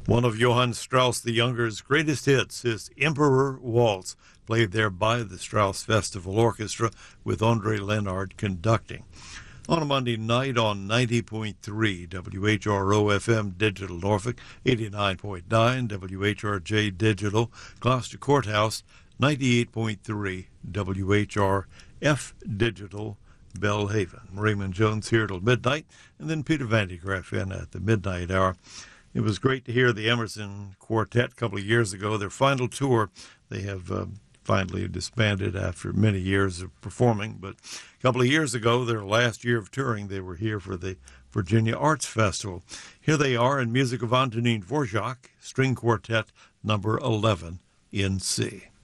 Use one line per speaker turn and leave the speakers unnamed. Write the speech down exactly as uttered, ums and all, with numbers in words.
One of Johann Strauss the Younger's greatest hits is Emperor Waltz, played there by the Strauss Festival Orchestra with Andre Leonard conducting. On a Monday night on ninety point three W H R O F M Digital Norfolk, eighty-nine point nine W H R J Digital Gloucester Courthouse, ninety-eight point three W H R F Digital Bellhaven. Raymond Jones here till midnight, and then Peter Vandegraff in at the midnight hour. It was great to hear the Emerson Quartet a couple of years ago. Their final tour, they have uh, finally disbanded after many years of performing. But a couple of years ago, their last year of touring, they were here for the Virginia Arts Festival. Here they are in music of Antonin Dvorak, String Quartet number eleven in C.